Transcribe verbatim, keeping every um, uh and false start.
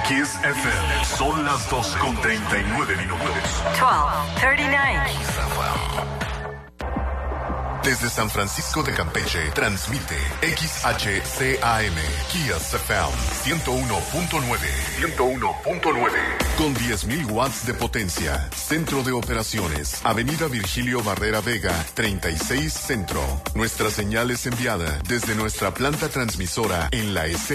Kiss F M. Son las dos con treinta y nueve minutos. doce treinta y nueve. Desde San Francisco de Campeche, transmite X H C A M, Kiss F M, ciento uno punto nueve. ciento uno punto nueve. Con diez mil watts de potencia. Centro de operaciones. Avenida Virgilio Barrera Vega, treinta y seis Centro. Nuestra señal es enviada desde nuestra planta transmisora en la S.